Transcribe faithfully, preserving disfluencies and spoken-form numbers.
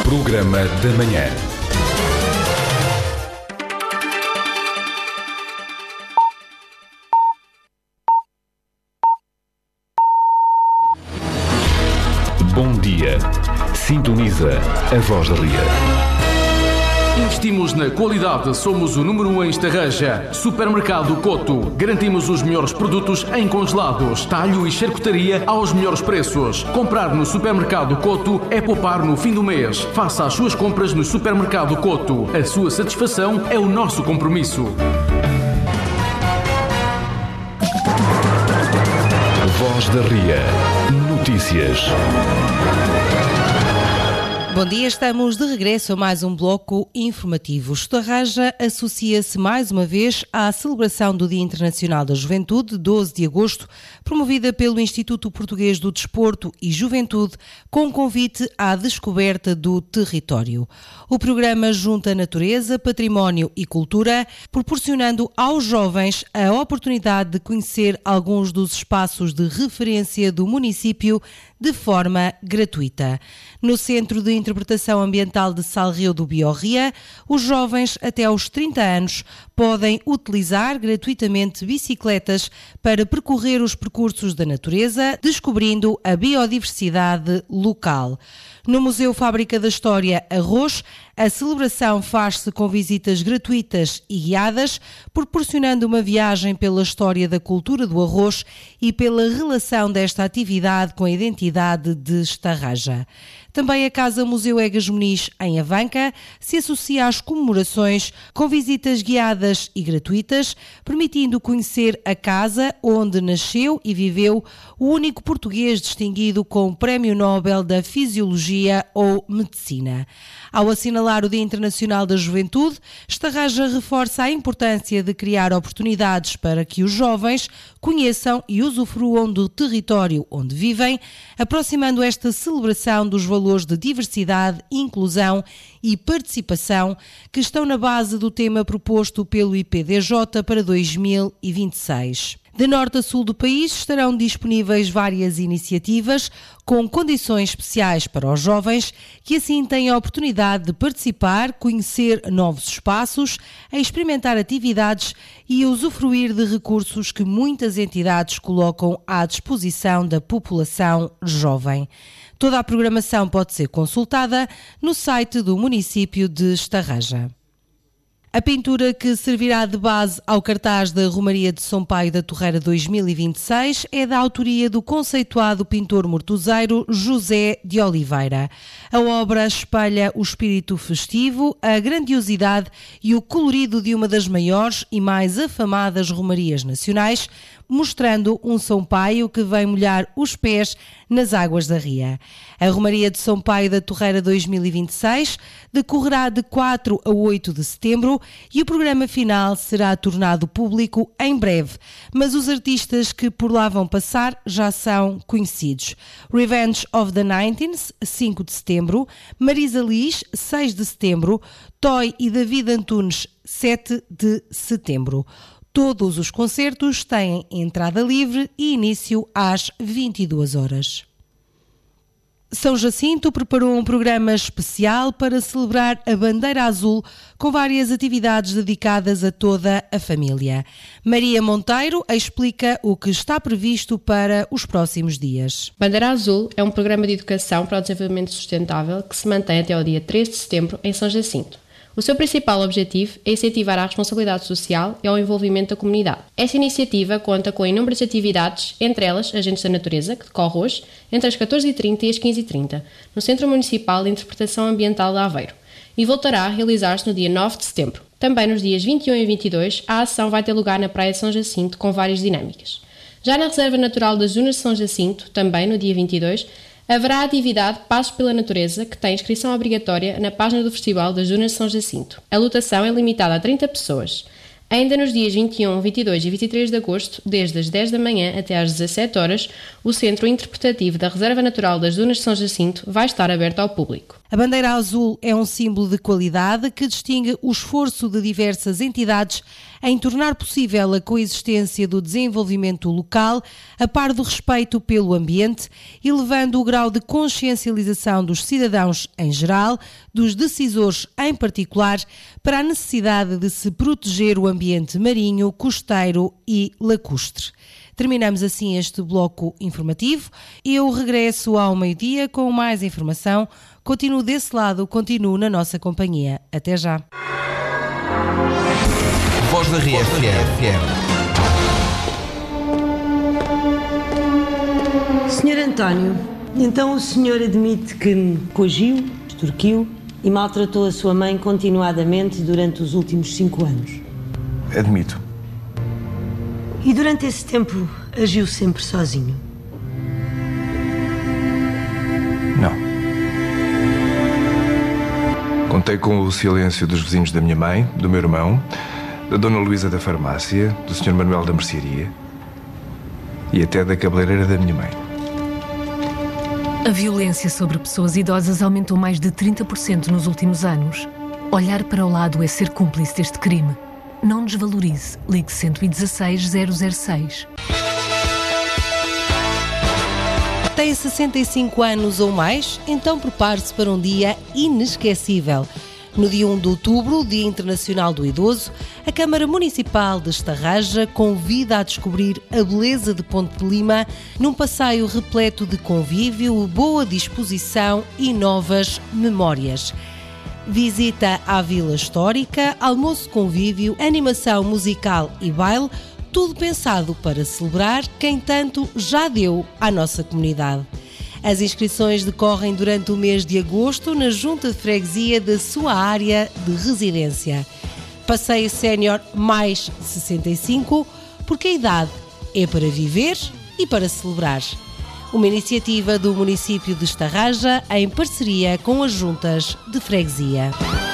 Programa da Manhã. Bom dia. Sintoniza a Voz da Ria. Investimos na qualidade, somos o número um em Estarreja. Supermercado Coto. Garantimos os melhores produtos em congelados, talho e charcutaria aos melhores preços. Comprar no Supermercado Coto é poupar no fim do mês. Faça as suas compras no Supermercado Coto. A sua satisfação é o nosso compromisso. Voz da Ria. Notícias. Bom dia, estamos de regresso a mais um bloco informativo. Estarreja associa-se mais uma vez à celebração do Dia Internacional da Juventude, doze de agosto, promovida pelo Instituto Português do Desporto e Juventude, com convite à descoberta do território. O programa junta natureza, património e cultura, proporcionando aos jovens a oportunidade de conhecer alguns dos espaços de referência do município de forma gratuita. No Centro de Interpretação Ambiental de Salreu do Biorria, os jovens até aos trinta anos podem utilizar gratuitamente bicicletas para percorrer os percursos da natureza, descobrindo a biodiversidade local. No Museu Fábrica da História Arroz, a celebração faz-se com visitas gratuitas e guiadas, proporcionando uma viagem pela história da cultura do arroz e pela relação desta atividade com a identidade de Estarreja. Também a Casa Museu Egas Muniz, em Avanca, se associa às comemorações com visitas guiadas e gratuitas, permitindo conhecer a casa onde nasceu e viveu o único português distinguido com o Prémio Nobel da Fisiologia ou Medicina. Ao assinalar o Dia Internacional da Juventude, Estarreja reforça a importância de criar oportunidades para que os jovens conheçam e usufruam do território onde vivem, aproximando esta celebração dos valores de diversidade, inclusão e participação que estão na base do tema proposto pelo I P D J para dois mil e vinte e seis. De norte a sul do país estarão disponíveis várias iniciativas com condições especiais para os jovens que assim têm a oportunidade de participar, conhecer novos espaços, experimentar atividades e usufruir de recursos que muitas entidades colocam à disposição da população jovem. Toda a programação pode ser consultada no site do município de Estarreja. A pintura que servirá de base ao cartaz da Romaria de São Paio da Torreira dois mil e vinte e seis é da autoria do conceituado pintor mortuzeiro José de Oliveira. A obra espelha o espírito festivo, a grandiosidade e o colorido de uma das maiores e mais afamadas romarias nacionais, mostrando um São Paio que vem molhar os pés nas águas da Ria. A Romaria de São Paio da Torreira dois mil e vinte e seis decorrerá de quatro a oito de setembro e o programa final será tornado público em breve, mas os artistas que por lá vão passar já são conhecidos. Revenge of the Nineteens, cinco de setembro, Marisa Liz, seis de setembro, Toy e David Antunes, sete de setembro. Todos os concertos têm entrada livre e início às vinte e duas horas. São Jacinto preparou um programa especial para celebrar a Bandeira Azul com várias atividades dedicadas a toda a família. Maria Monteiro explica o que está previsto para os próximos dias. Bandeira Azul é um programa de educação para o desenvolvimento sustentável que se mantém até o dia três de setembro em São Jacinto. O seu principal objetivo é incentivar a responsabilidade social e ao envolvimento da comunidade. Esta iniciativa conta com inúmeras atividades, entre elas Agentes da Natureza, que decorre hoje, entre as catorze e trinta e as quinze e trinta, no Centro Municipal de Interpretação Ambiental de Aveiro, e voltará a realizar-se no dia nove de setembro. Também nos dias vinte e um e vinte e dois, a ação vai ter lugar na Praia de São Jacinto, com várias dinâmicas. Já na Reserva Natural das Dunas de São Jacinto, também no dia vinte e dois, haverá a atividade Passos pela Natureza, que tem inscrição obrigatória na página do Festival das Dunas de São Jacinto. A lotação é limitada a trinta pessoas. Ainda nos dias vinte e um, vinte e dois e vinte e três de agosto, desde as dez da manhã até às dezassete horas, o Centro Interpretativo da Reserva Natural das Dunas de São Jacinto vai estar aberto ao público. A bandeira azul é um símbolo de qualidade que distingue o esforço de diversas entidades em tornar possível a coexistência do desenvolvimento local, a par do respeito pelo ambiente, elevando o grau de consciencialização dos cidadãos em geral, dos decisores em particular, para a necessidade de se proteger o ambiente marinho, costeiro e lacustre. Terminamos assim este bloco informativo. Eu regresso ao meio-dia com mais informação. Continuo desse lado, continuo na nossa companhia. Até já. Voz da R F M. senhor António, então o senhor admite que me coagiu, extorquiu e maltratou a sua mãe continuadamente durante os últimos cinco anos? Admito. E durante esse tempo agiu sempre sozinho? Não. Contei com o silêncio dos vizinhos da minha mãe, do meu irmão, da Dona Luísa da farmácia, do senhor Manuel da mercearia e até da cabeleireira da minha mãe. A violência sobre pessoas idosas aumentou mais de trinta por cento nos últimos anos. Olhar para o lado é ser cúmplice deste crime. Não desvalorize. Ligue cento e dezasseis, zero zero seis. Tem sessenta e cinco anos ou mais? Então prepare-se para um dia inesquecível. No dia um de outubro, Dia Internacional do Idoso, a Câmara Municipal de Estarraja convida a descobrir a beleza de Ponte de Lima num passeio repleto de convívio, boa disposição e novas memórias. Visita à Vila Histórica, almoço convívio, animação musical e baile, tudo pensado para celebrar quem tanto já deu à nossa comunidade. As inscrições decorrem durante o mês de agosto na Junta de Freguesia da sua área de residência. Passeio sénior mais sessenta e cinco, porque a idade é para viver e para celebrar. Uma iniciativa do município de Estarraja em parceria com as juntas de freguesia.